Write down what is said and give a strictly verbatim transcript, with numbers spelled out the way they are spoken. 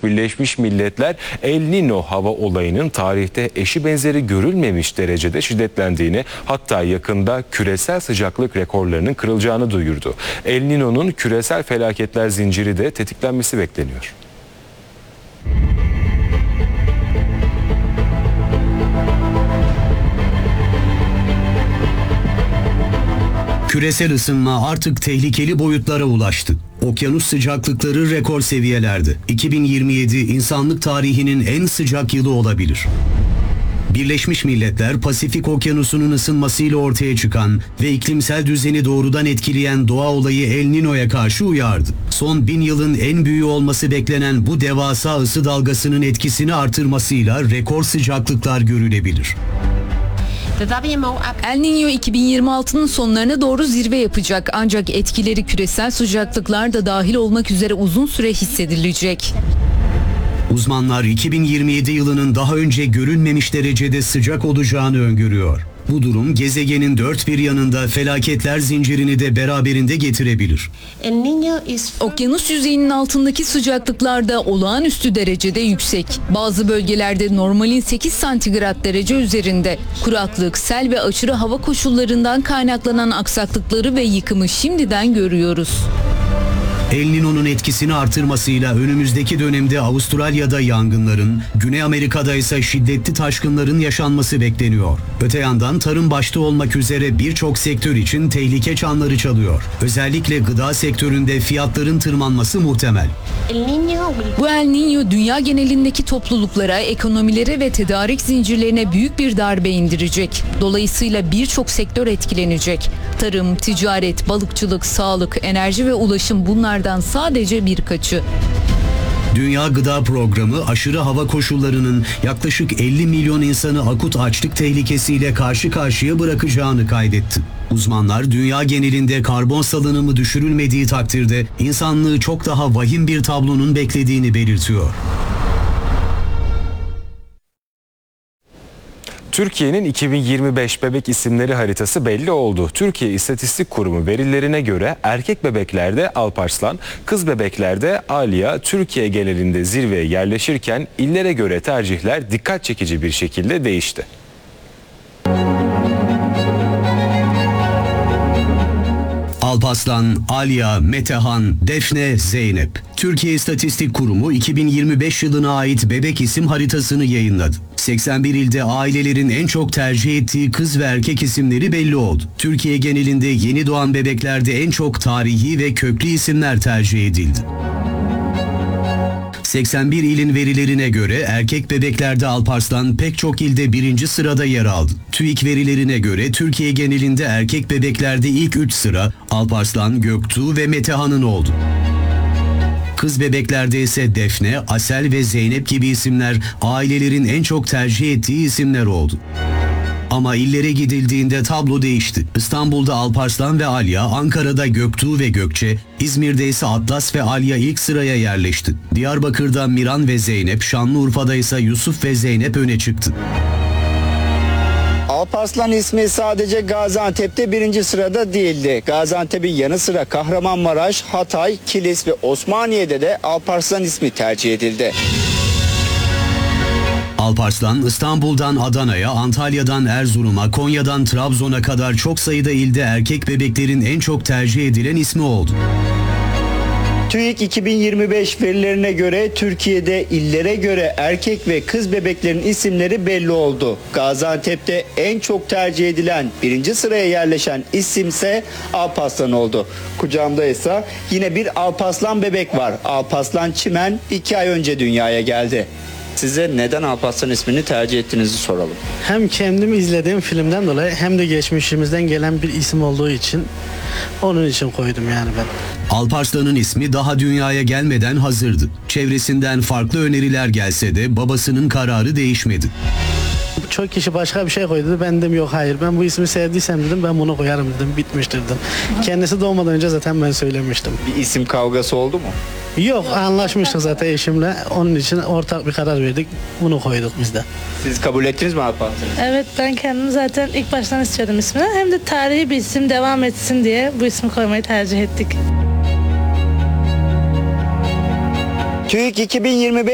Birleşmiş Milletler El Niño hava olayının tarihte eşi benzeri görülmemiş derecede şiddetlendiğini, hatta yakında küresel sıcaklık rekorlarının kırılacağını duyurdu. El Niño'nun küresel felaketler zinciri de tetiklenmesi bekleniyor. Küresel ısınma artık tehlikeli boyutlara ulaştı. Okyanus sıcaklıkları rekor seviyelerde. iki bin yirmi yedi insanlık tarihinin en sıcak yılı olabilir. Birleşmiş Milletler, Pasifik Okyanusu'nun ısınmasıyla ortaya çıkan ve iklimsel düzeni doğrudan etkileyen doğa olayı El Niño'ya karşı uyardı. Son bin yılın en büyüğü olması beklenen bu devasa ısı dalgasının etkisini artırmasıyla rekor sıcaklıklar görülebilir. El Niño iki bin yirmi altının sonlarına doğru zirve yapacak, ancak etkileri küresel sıcaklıklar da dahil olmak üzere uzun süre hissedilecek. Uzmanlar iki bin yirmi yedi yılının daha önce görülmemiş derecede sıcak olacağını öngörüyor. Bu durum gezegenin dört bir yanında felaketler zincirini de beraberinde getirebilir. Okyanus yüzeyinin altındaki sıcaklıklar da olağanüstü derecede yüksek. Bazı bölgelerde normalin sekiz santigrat derece üzerinde. Kuraklık, sel ve aşırı hava koşullarından kaynaklanan aksaklıkları ve yıkımı şimdiden görüyoruz. El Niño'nun etkisini artırmasıyla önümüzdeki dönemde Avustralya'da yangınların, Güney Amerika'da ise şiddetli taşkınların yaşanması bekleniyor. Öte yandan tarım başta olmak üzere birçok sektör için tehlike çanları çalıyor. Özellikle gıda sektöründe fiyatların tırmanması muhtemel. Bu El Niño dünya genelindeki topluluklara, ekonomilere ve tedarik zincirlerine büyük bir darbe indirecek. Dolayısıyla birçok sektör etkilenecek. Tarım, ticaret, balıkçılık, sağlık, enerji ve ulaşım bunlardan sadece birkaçı. Dünya Gıda Programı aşırı hava koşullarının yaklaşık elli milyon insanı akut açlık tehlikesiyle karşı karşıya bırakacağını kaydetti. Uzmanlar dünya genelinde karbon salınımı düşürülmediği takdirde insanlığı çok daha vahim bir tablonun beklediğini belirtiyor. Türkiye'nin iki bin yirmi beş bebek isimleri haritası belli oldu. Türkiye İstatistik Kurumu verilerine göre erkek bebeklerde Alparslan, kız bebeklerde Aliya Türkiye genelinde zirveye yerleşirken illere göre tercihler dikkat çekici bir şekilde değişti. Alparslan, Aliya, Metehan, Defne, Zeynep. Türkiye İstatistik Kurumu iki bin yirmi beş yılına ait bebek isim haritasını yayınladı. seksen bir ilde ailelerin en çok tercih ettiği kız ve erkek isimleri belli oldu. Türkiye genelinde yeni doğan bebeklerde en çok tarihi ve köklü isimler tercih edildi. seksen bir ilin verilerine göre erkek bebeklerde Alparslan pek çok ilde birinci sırada yer aldı. TÜİK verilerine göre Türkiye genelinde erkek bebeklerde ilk üç sıra Alparslan, Göktuğ ve Metehan'ın oldu. Kız bebeklerde ise Defne, Asel ve Zeynep gibi isimler ailelerin en çok tercih ettiği isimler oldu. Ama illere gidildiğinde tablo değişti. İstanbul'da Alparslan ve Aliya, Ankara'da Göktuğ ve Gökçe, İzmir'de ise Atlas ve Aliya ilk sıraya yerleşti. Diyarbakır'da Miran ve Zeynep, Şanlıurfa'da ise Yusuf ve Zeynep öne çıktı. Alparslan ismi sadece Gaziantep'te birinci sırada değildi. Gaziantep'in yanı sıra Kahramanmaraş, Hatay, Kilis ve Osmaniye'de de Alparslan ismi tercih edildi. Alparslan, İstanbul'dan Adana'ya, Antalya'dan Erzurum'a, Konya'dan Trabzon'a kadar çok sayıda ilde erkek bebeklerin en çok tercih edilen ismi oldu. TÜİK iki bin yirmi beş verilerine göre Türkiye'de illere göre erkek ve kız bebeklerin isimleri belli oldu. Gaziantep'te en çok tercih edilen birinci sıraya yerleşen isimse Alparslan oldu. Kucağımda ise yine bir Alparslan bebek var. Alparslan Çimen iki ay önce dünyaya geldi. Size neden Alparslan ismini tercih ettiğinizi soralım. Hem kendim izlediğim filmden dolayı hem de geçmişimizden gelen bir isim olduğu için onun için koydum yani ben. Alparslan'ın ismi daha dünyaya gelmeden hazırdı. Çevresinden farklı öneriler gelse de babasının kararı değişmedi. Çok kişi başka bir şey koydu. Ben dedim yok hayır ben bu ismi sevdiysem dedim ben bunu koyarım dedim. Bitmiştir dedim. Kendisi doğmadan önce zaten ben söylemiştim. Bir isim kavgası oldu mu? Yok anlaşmıştık zaten eşimle. Onun için ortak bir karar verdik. Bunu koyduk biz de. Siz kabul ettiniz mi Alparslan'ı? Evet ben kendim zaten ilk baştan istiyordum ismini. Hem de tarihi bir isim devam etsin diye bu ismi koymayı tercih ettik. TÜİK iki bin yirmi beş